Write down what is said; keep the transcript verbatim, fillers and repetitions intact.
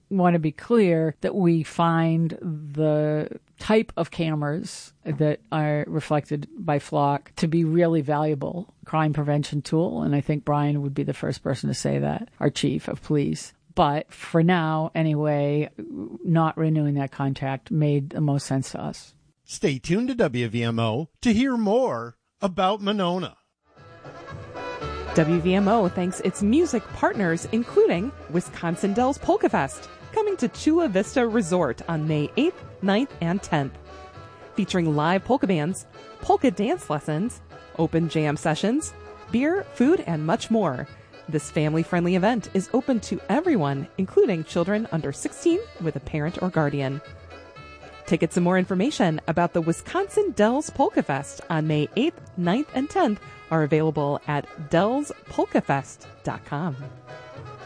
want to be clear that we find the type of cameras that are reflected by Flock to be really valuable crime prevention tool. And I think Brian would be the first person to say that, our chief of police. But for now, anyway, not renewing that contract made the most sense to us. Stay tuned to W V M O to hear more about Monona. W V M O thanks its music partners, including Wisconsin Dells Polka Fest, coming to Chula Vista Resort on May eighth, ninth, and tenth. Featuring live polka bands, polka dance lessons, open jam sessions, beer, food, and much more. This family-friendly event is open to everyone, including children under sixteen with a parent or guardian. Tickets and more information about the Wisconsin Dells Polka Fest on May eighth, ninth, and tenth are available at dells polka fest dot com.